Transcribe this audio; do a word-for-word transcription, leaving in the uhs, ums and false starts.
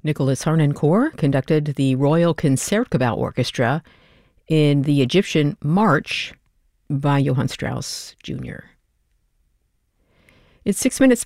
Nicholas Harnoncourt conducted the Royal Concertgebouw Orchestra in the Egyptian March by Johann Strauss Junior It's six minutes